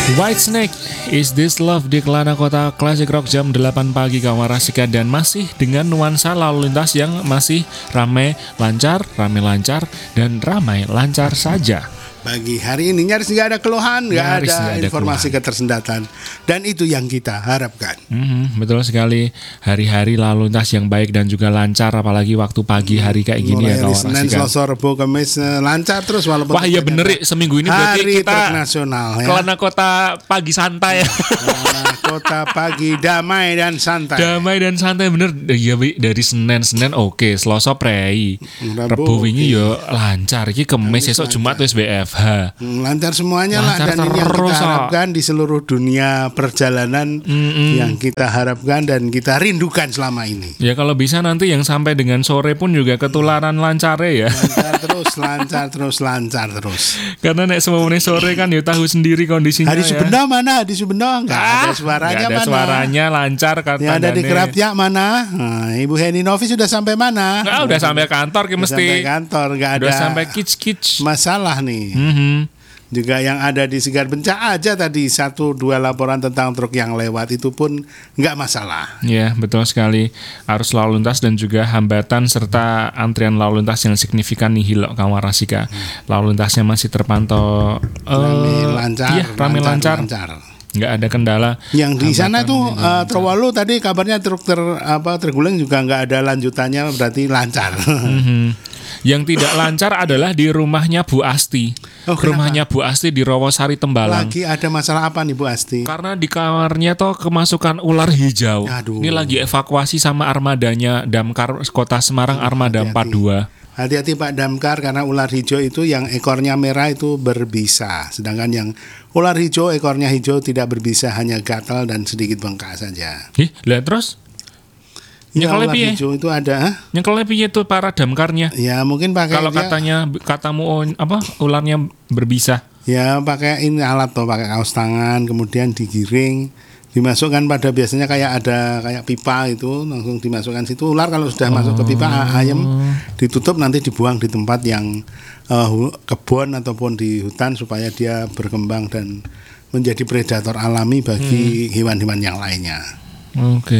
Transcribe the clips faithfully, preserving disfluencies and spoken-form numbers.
Whitesnake, Is This Love di Kelana Kota Classic Rock jam delapan pagi kawan Rasika, dan masih dengan nuansa lalu lintas yang masih ramai lancar, ramai lancar, dan ramai lancar saja. Pagi hari ini nyaris nggak ada keluhan, nggak ada, ada informasi keluhan. Ketersendatan, dan itu yang kita harapkan. Mm-hmm, betul sekali, hari-hari lalu lintas yang baik dan juga lancar, apalagi waktu pagi hari kayak gini. Mulai ya kawan Senin, Selasa, Rabu, Kamis lancar terus walaupun. Wah iya bener ya, seminggu ini berarti hari kita nasional ya. Kelana Kota pagi santai. Kelana Kota pagi damai dan santai. Damai dan santai bener. Iya dari Senin Senin oke, okay. Selasa prei, Rabu wingi yo lancar. Iki Kamis esok Jumat wis W F. Ha. Lancar semuanya lancar lah, dan ini yang kita harapkan di seluruh dunia perjalanan. Mm-mm. Yang kita harapkan dan kita rindukan selama ini. Ya kalau bisa nanti yang sampai dengan sore pun juga ketularan lancar ya. Lancar terus, lancar terus, lancar terus. Karena nek semuanya sore kan ya tahu sendiri kondisinya. Hari Subenda ya. Mana? Di Subenda nggak ah, ada suaranya gak ada mana? Suaranya lancar kata. Yang ada di Kerapia mana? Nah, Ibu Heni Novi sudah sampai mana? Nah, udah sampai kantor ke mesti. Sampai kantor nggak ada. Udah sampai kic-kic. Masalah nih. Mm-hmm. Juga yang ada di Segar Bencah aja tadi satu dua laporan tentang truk yang lewat itu pun nggak masalah. Ya betul sekali, arus lalu lintas dan juga hambatan serta antrian lalu lintas yang signifikan nih Hilok kawan Rasika. Hmm. Lalu lintasnya masih terpantau rame uh, lancar, iya, rame lancar. lancar. Nggak ada kendala. Yang di sana tuh uh, Terwalu tadi kabarnya truk ter apa terguling juga nggak ada lanjutannya, berarti lancar. Mm-hmm. Yang tidak lancar adalah di rumahnya Bu Asti. Oh, rumahnya Bu Asti di Rawasari Tembalang. Lagi ada masalah apa nih Bu Asti? Karena di kamarnya tuh kemasukan ular hijau. Aduh. Ini lagi evakuasi sama armadanya Damkar Kota Semarang, Armada hati-hati. empat dua. Hati-hati Pak Damkar, karena ular hijau itu yang ekornya merah itu berbisa, sedangkan yang ular hijau ekornya hijau tidak berbisa, hanya gatal dan sedikit bengkak saja. Ih, lihat terus. Ya, ular hijau itu ada. Nyekelnya piye tuh para damkarnya? Ya mungkin pakai. Kalau dia, katanya katamu oh, apa ularnya berbisa? Ya pakai ini alat tuh, pakai kaos tangan, kemudian digiring, dimasukkan pada biasanya kayak ada kayak pipa itu, langsung dimasukkan situ. Ular kalau sudah oh. masuk ke pipa ayam ditutup, nanti dibuang di tempat yang uh, kebun ataupun di hutan supaya dia berkembang dan menjadi predator alami bagi hmm. hewan-hewan yang lainnya. Oke.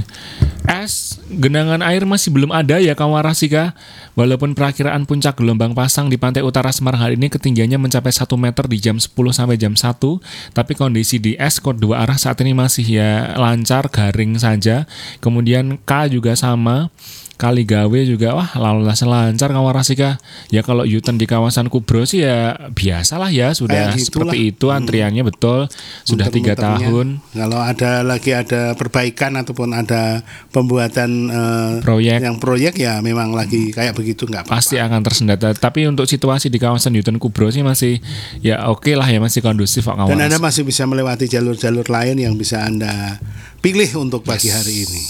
Es, genangan air masih belum ada ya kawan Rasika. Walaupun perakiraan puncak gelombang pasang di pantai utara Semarang hari ini ketinggiannya mencapai satu meter di jam sepuluh sampai jam satu, tapi kondisi di es kod dua arah saat ini masih ya lancar, garing saja. Kemudian K juga sama. Kali Gawe juga wah lalu lintas lancar kawan Rasika. Ya kalau U-turn di kawasan Kubro sih ya biasalah ya, sudah eh, seperti itu antriannya hmm. betul. Sudah tiga tahun. Kalau ada lagi ada perbaikan ataupun ada pembuatan uh, proyek yang proyek ya memang lagi kayak begitu nggak apa-apa. Pasti akan tersendat. Tapi untuk situasi di kawasan U-turn Kubro sih masih ya oke okay lah ya, masih kondusif kok kawan. Dan Anda masih bisa melewati jalur-jalur lain yang bisa Anda pilih untuk pagi yes. hari ini.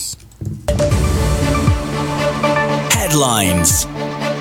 Headlines.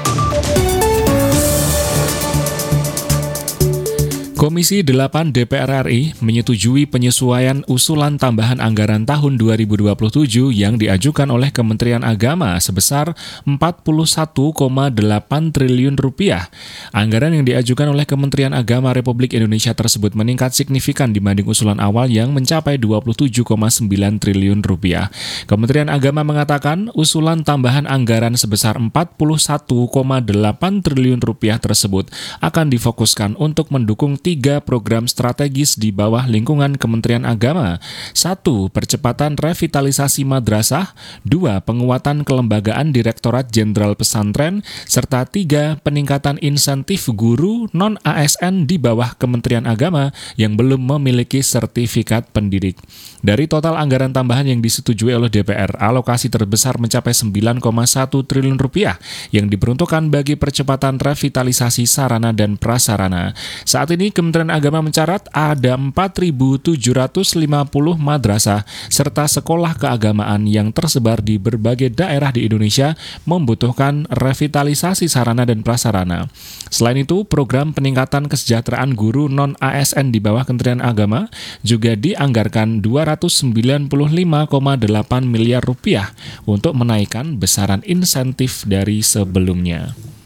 Komisi delapan D P R R I menyetujui penyesuaian usulan tambahan anggaran tahun dua ribu dua puluh tujuh yang diajukan oleh Kementerian Agama sebesar empat puluh satu koma delapan triliun rupiah. Anggaran yang diajukan oleh Kementerian Agama Republik Indonesia tersebut meningkat signifikan dibanding usulan awal yang mencapai dua puluh tujuh koma sembilan triliun rupiah. Kementerian Agama mengatakan usulan tambahan anggaran sebesar empat puluh satu koma delapan triliun rupiah tersebut akan difokuskan untuk mendukung tiga program strategis di bawah lingkungan Kementerian Agama. Satu, percepatan revitalisasi madrasah. Dua, penguatan kelembagaan Direktorat Jenderal Pesantren. Serta tiga, peningkatan insentif guru non-A S N di bawah Kementerian Agama yang belum memiliki sertifikat pendidik. Dari total anggaran tambahan yang disetujui oleh D P R, alokasi terbesar mencapai sembilan koma satu triliun rupiah yang diperuntukkan bagi percepatan revitalisasi sarana dan prasarana. Saat ini Kementerian Agama mencatat ada empat ribu tujuh ratus lima puluh madrasah serta sekolah keagamaan yang tersebar di berbagai daerah di Indonesia membutuhkan revitalisasi sarana dan prasarana. Selain itu, program peningkatan kesejahteraan guru non-A S N di bawah Kementerian Agama juga dianggarkan dua ratus sembilan puluh lima koma delapan miliar rupiah untuk menaikkan besaran insentif dari sebelumnya.